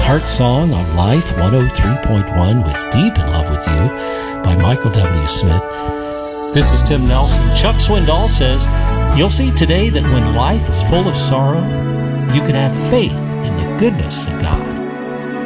Heart Song on Life 103.1 with Deep in Love with You by Michael W. Smith. This is Tim Nelson. Chuck Swindoll says, you'll see today that when life is full of sorrow, you can have faith in the goodness of God.